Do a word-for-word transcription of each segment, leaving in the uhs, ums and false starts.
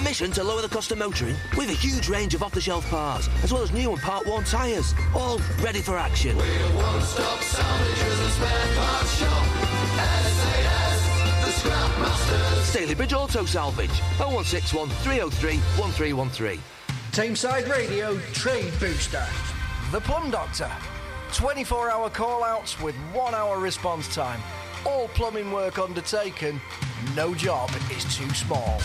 mission to lower the cost of motoring? We've a huge range of off-the-shelf parts, as well as new and part-worn tyres, all ready for action. We're one-stop salvage and spare parts shop. S A S, the Scrap Masters. Stalybridge Auto Salvage, oh one six one, three oh three, one three one three. Tameside Radio Trade Booster. The Plum Doctor. twenty-four hour call-outs with one hour response time. All plumbing work undertaken. No job is too small.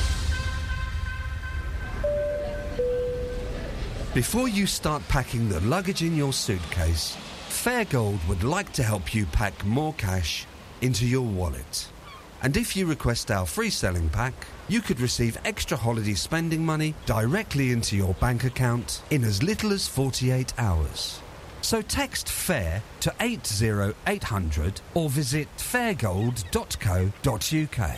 Before you start packing the luggage in your suitcase, Fairgold would like to help you pack more cash into your wallet. And if you request our free selling pack, you could receive extra holiday spending money directly into your bank account in as little as forty-eight hours. So text FAIR to eight oh eight hundred or visit fairgold dot co dot uk.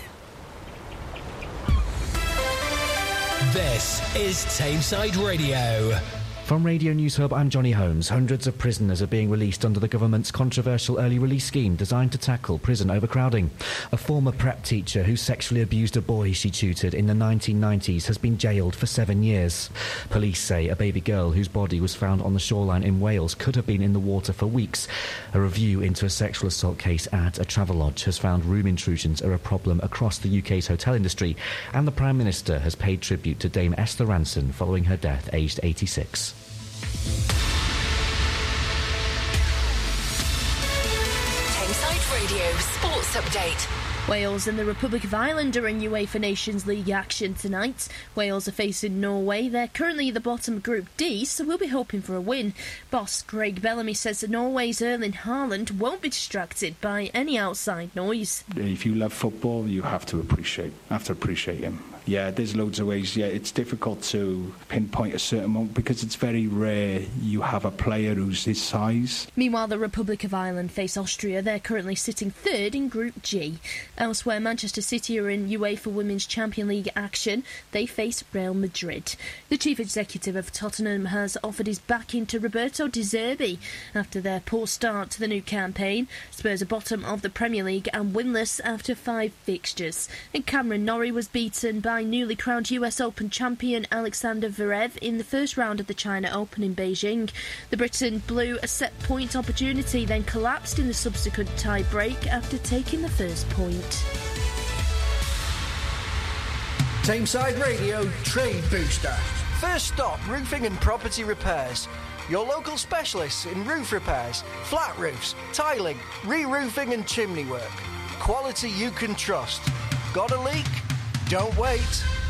This is Tameside Radio. From Radio News Hub, I'm Johnny Holmes. Hundreds of prisoners are being released under the government's controversial early release scheme designed to tackle prison overcrowding. A former prep teacher who sexually abused a boy she tutored in the nineteen nineties has been jailed for seven years. Police say a baby girl whose body was found on the shoreline in Wales could have been in the water for weeks. A review into a sexual assault case at a Travelodge has found room intrusions are a problem across the U K's hotel industry, and the Prime Minister has paid tribute to Dame Esther Ranson following her death aged eighty-six. Tameside Radio Sports Update. Wales and the Republic of Ireland are in UEFA Nations League action tonight. Wales are facing Norway. They're currently at the bottom of Group D, so we'll be hoping for a win. Boss Craig Bellamy says that Norway's Erling Haaland won't be distracted by any outside noise. If you love football, you have to appreciate, have to appreciate him. Yeah, there's loads of ways. Yeah, it's difficult to pinpoint a certain moment because it's very rare you have a player who's his size. Meanwhile, the Republic of Ireland face Austria. They're currently sitting third in Group G. Elsewhere, Manchester City are in UEFA Women's Champions League action. They face Real Madrid. The chief executive of Tottenham has offered his backing to Roberto De Zerbi after their poor start to the new campaign. Spurs are bottom of the Premier League and winless after five fixtures. And Cameron Norrie was beaten by newly crowned U S Open champion Alexander Zverev in the first round of the China Open in Beijing. The Briton blew a set point opportunity, then collapsed in the subsequent tie break after taking the first point. Tameside Radio Trade Booster. First stop, roofing and property repairs. Your local specialists in roof repairs, flat roofs, tiling, re-roofing and chimney work. Quality you can trust. Got a leak? Don't wait.